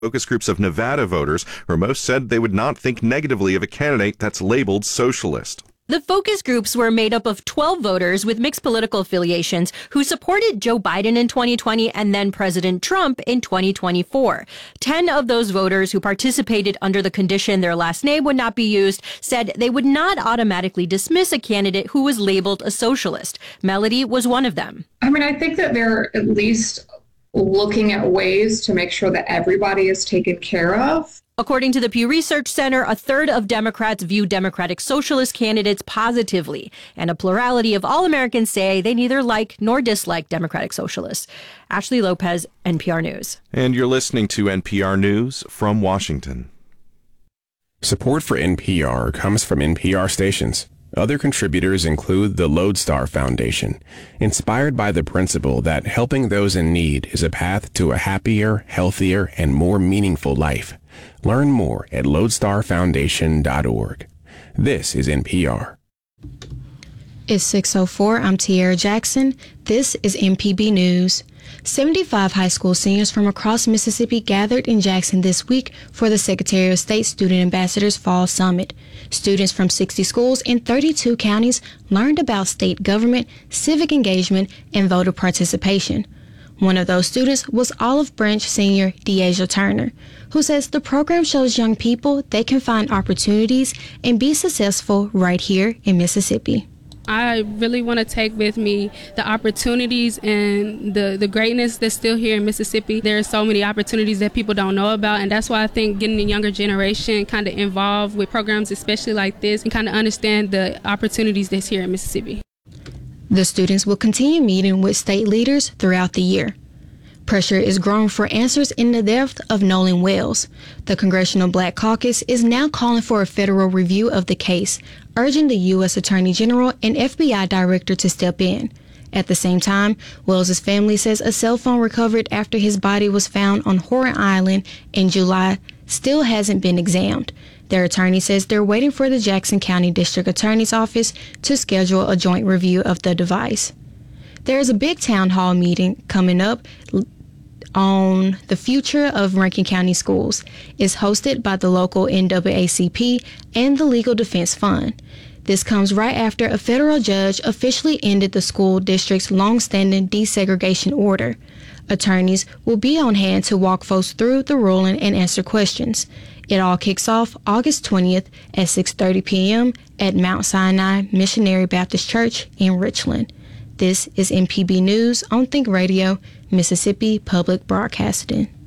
Focus groups of Nevada voters, where most said they would not think negatively of a candidate that's labeled socialist. The focus groups were made up of 12 voters with mixed political affiliations who supported Joe Biden in 2020 and then President Trump in 2024. 10 of those voters who participated under the condition their last name would not be used said they would not automatically dismiss a candidate who was labeled a socialist. Melody was one of them. I think that they're at least looking at ways to make sure that everybody is taken care of. According to the Pew Research Center, a third of Democrats view Democratic Socialist candidates positively, and a plurality of all Americans say they neither like nor dislike Democratic Socialists. Ashley Lopez, NPR News. And you're listening to NPR News from Washington. Support for NPR comes from NPR stations. Other contributors include the Lodestar Foundation, inspired by the principle that helping those in need is a path to a happier, healthier, and more meaningful life. Learn more at lodestarfoundation.org. This is NPR. It's 6:04. I'm Tiara Jackson. This is MPB News. 75 high school seniors from across Mississippi gathered in Jackson this week for the Secretary of State Student Ambassadors Fall Summit. Students from 60 schools in 32 counties learned about state government, civic engagement, and voter participation. One of those students was Olive Branch senior Deasia Turner, who says the program shows young people they can find opportunities and be successful right here in Mississippi. I really want to take with me the opportunities and the greatness that's still here in Mississippi. There are so many opportunities that people don't know about, and that's why I think getting the younger generation kind of involved with programs especially like this and kind of understand the opportunities that's here in Mississippi. The students will continue meeting with state leaders throughout the year. Pressure is growing for answers in the death of Nolan Wells. The Congressional Black Caucus is now calling for a federal review of the case, urging the U.S. Attorney General and FBI Director to step in. At the same time, Wells' family says a cell phone recovered after his body was found on Horn Island in July still hasn't been examined. Their attorney says they're waiting for the Jackson County District Attorney's Office to schedule a joint review of the device. There is a big town hall meeting coming up on the future of Rankin County schools. It's hosted by the local NAACP and the Legal Defense Fund. This comes right after a federal judge officially ended the school district's long-standing desegregation order. Attorneys will be on hand to walk folks through the ruling and answer questions. It all kicks off August 20th at 6:30 p.m. at Mount Sinai Missionary Baptist Church in Richland. This is MPB News on Think Radio, Mississippi Public Broadcasting.